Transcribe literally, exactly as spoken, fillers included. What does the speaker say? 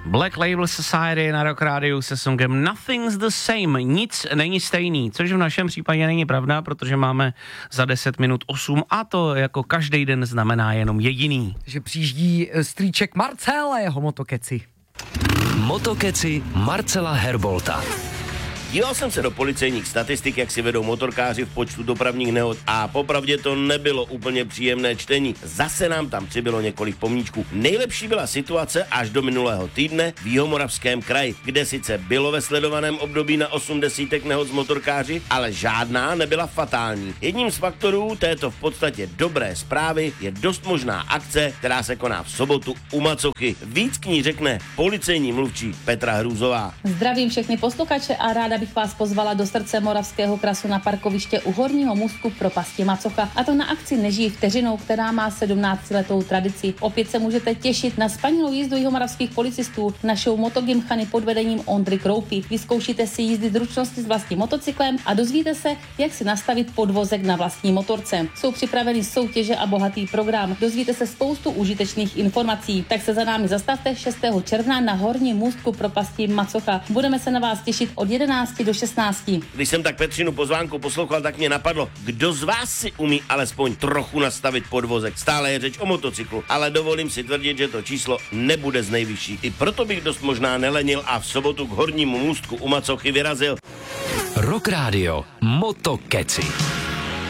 Black Label Society na Rock Radio se songem Nothing's the Same, nic není stejný, což v našem případě není pravda, protože máme za deset minut osm a to jako každý den znamená jenom jediný. Že přijíždí strýček Marcel a jeho motokeci. Motokeci Marcela Herbolta. Díval jsem se do policejních statistik, jak si vedou motorkáři v počtu dopravních nehod a popravdě to nebylo úplně příjemné čtení. Zase nám tam přibylo několik pomníčků. Nejlepší byla situace až do minulého týdne v Jihomoravském kraji, kde sice bylo ve sledovaném období na osm desítek nehod s motorkáři, ale žádná nebyla fatální. Jedním z faktorů této v podstatě dobré zprávy je dost možná akce, která se koná v sobotu u Macochy. Víc k ní řekne policejní mluvčí Petra Hrůzová. Zdravím všechny posluchače a ráda bych vás pozvala do srdce moravského krasu na parkoviště u Horního můstku v propasti Macocha. A to na akci Nežij vteřinou, která má sedmnáctiletou tradici. Opět se můžete těšit na spanilou jízdu jihomoravských policistů na show Motogymkhany pod vedením Ondry Kroupy. Vyzkoušíte si jízdy zručnosti s vlastním motocyklem a dozvíte se, jak si nastavit podvozek na vlastní motorce. Jsou připraveny soutěže a bohatý program. Dozvíte se spoustu užitečných informací. Tak se za námi zastavte šestého června na Horním můstku propasti Macocha. Budeme se na vás těšit od jedenácti do šestnácti. Když jsem tak Petřinu pozvánku poslouchal, tak mě napadlo, kdo z vás si umí alespoň trochu nastavit podvozek. Stále je řeč o motocyklu, ale dovolím si tvrdit, že to číslo nebude z nejvyšší. I proto bych dost možná nelenil a v sobotu k Hornímu můstku u Macochy vyrazil. Rock Radio Motokeci.